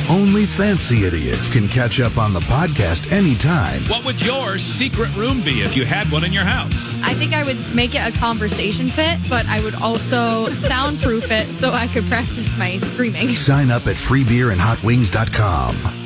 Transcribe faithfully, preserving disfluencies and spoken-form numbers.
Only fancy idiots can catch up on the podcast anytime. What would your secret room be if you had one in your house? I think I would make it a conversation pit, but I would also soundproof it so I could practice my screaming. Sign up at free beer and hot wings dot com.